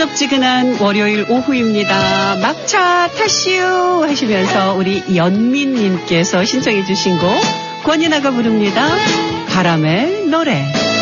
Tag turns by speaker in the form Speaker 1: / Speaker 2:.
Speaker 1: 끈적지근한 월요일 오후입니다. 막차 타시오 하시면서 우리 연민님께서 신청해 주신 곡 권인아가 부릅니다. 바람의 노래.